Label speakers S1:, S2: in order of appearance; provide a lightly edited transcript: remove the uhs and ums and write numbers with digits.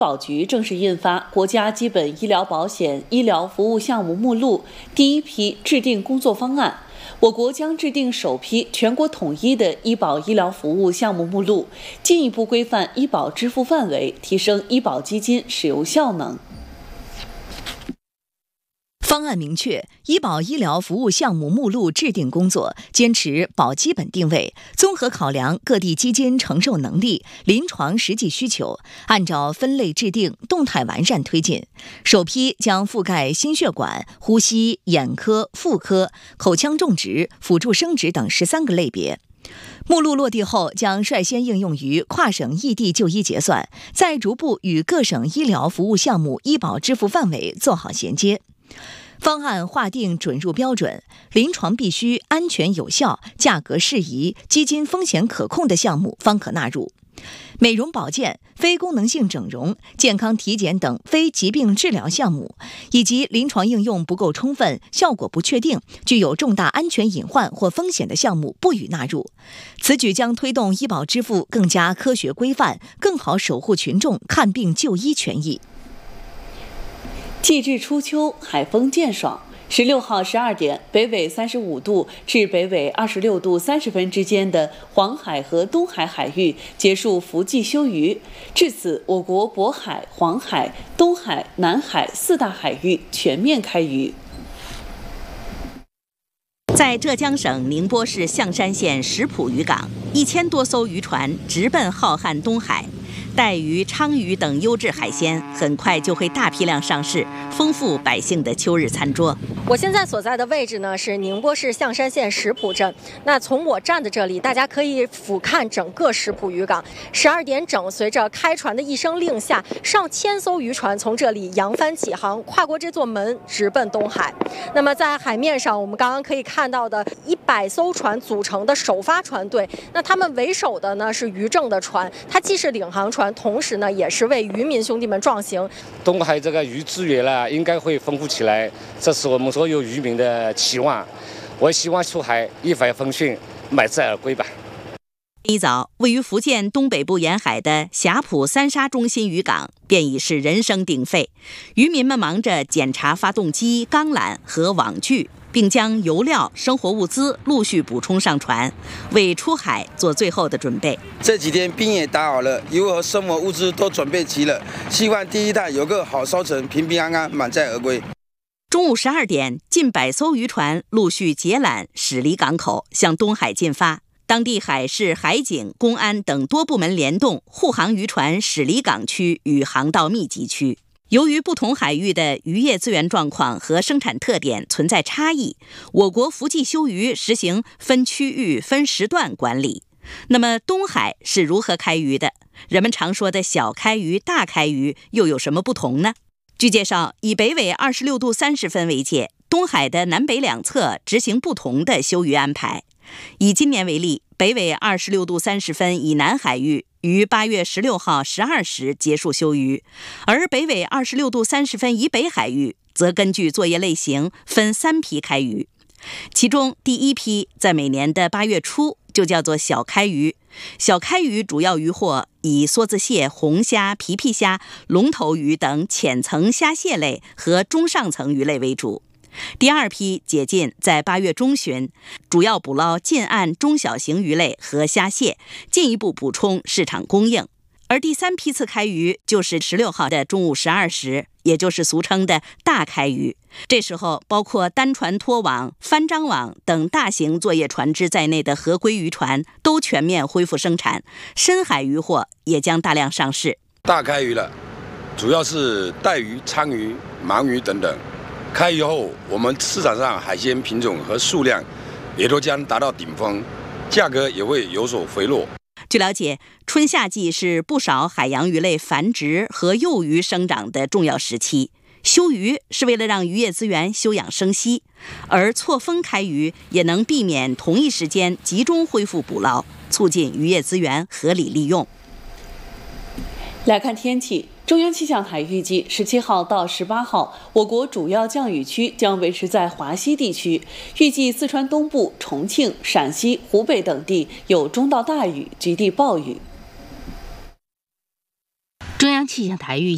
S1: 保局正式印发国家基本医疗保险医疗服务项目目录第一批制定工作方案，我国将制定首批全国统一的医保医疗服务项目目录，进一步规范医保支付范围，提升医保基金使用效能。
S2: 方案明确，医保医疗服务项目目录制定工作坚持保基本定位，综合考量各地基金承受能力、临床实际需求，按照分类制定，动态完善推进。首批将覆盖心血管、呼吸、眼科、妇科、口腔种植、辅助生殖等13个类别。目录落地后，将率先应用于跨省异地就医结算，再逐步与各省医疗服务项目医保支付范围做好衔接。方案划定准入标准，临床必须安全有效、价格适宜、基金风险可控的项目方可纳入。美容保健、非功能性整容、健康体检等非疾病治疗项目，以及临床应用不够充分、效果不确定、具有重大安全隐患或风险的项目不予纳入。此举将推动医保支付更加科学规范，更好守护群众看病就医权益。
S1: 季至初秋，海风渐爽。16号12点，北纬35度至北纬26度30分之间的黄海和东海海域结束伏季休渔。至此，我国渤海、黄海、东海、南海4大海域全面开渔。
S3: 在浙江省宁波市象山县石浦渔港，1000多艘渔船直奔浩瀚东海。带鱼、鲳鱼等优质海鲜很快就会大批量上市，丰富百姓的秋日餐桌。
S4: 我现在所在的位置呢是宁波市象山县石浦镇。那从我站的这里，大家可以俯瞰整个石浦渔港。12点整，随着开船的一声令下，上千艘渔船从这里扬帆起航，跨过这座门，直奔东海。那么在海面上，我们刚刚可以看到的100艘船组成的首发船队，那他们为首的呢是渔政的船，它既是领航船，同时呢也是为渔民兄弟们壮行。
S5: 东海这个渔资源呢，应该会丰富起来，这是我们所有渔民的期望。我希望出海一帆风顺，满载而归吧。
S3: 一早，位于福建东北部沿海的霞浦三沙中心渔港便已是人声鼎沸，渔民们忙着检查发动机、钢缆和网具，并将油料、生活物资陆续补充上船，为出海做最后的准备。
S6: 这几天冰也打好了，油和生活物资都准备齐了，希望第一趟有个好收成，平平安安满载而归。
S3: 中午12点，近100艘渔船陆续解缆驶离港口，向东海进发。当地海事、海警、公安等多部门联动护航渔船驶离港区与航道密集区。由于不同海域的渔业资源状况和生产特点存在差异，我国伏季休渔实行分区域、分时段管理。那么东海是如何开渔的？人们常说的小开渔、大开渔又有什么不同呢？据介绍，以北纬26度30分为界，东海的南北两侧执行不同的休渔安排。以今年为例，北纬26度30分以南海域于8月16号12时结束休渔，而北纬26度30分以北海域则根据作业类型分3批开渔。其中第一批在每年的8月初就叫做小开渔，小开渔主要渔获以梭子蟹、红虾、皮皮虾、龙头鱼等浅层虾蟹类和中上层鱼类为主。第二批解禁在8月中旬，主要捕捞近岸中小型鱼类和虾蟹，进一步补充市场供应。而第3批次开渔就是16号的中午12时，也就是俗称的大开渔。这时候，包括单船拖网、翻张网等大型作业船只在内的合规渔船都全面恢复生产，深海渔获也将大量上市。
S7: 大开渔了，主要是带鱼、鲳鱼、鳗鱼等等。开渔后，我们市场上海鲜品种和数量也都将达到顶峰，价格也会有所回落。
S3: 据了解，春夏季是不少海洋鱼类繁殖和幼鱼生长的重要时期，休渔是为了让渔业资源休养生息，而错峰开渔也能避免同一时间集中恢复捕捞，促进渔业资源合理利用。
S1: 来看天气，中央气象台预计17号到18号，我国主要降雨区将维持在华西地区，预计四川东部、重庆、陕西、湖北等地有中到大雨，局地暴雨。
S8: 中央气象台预计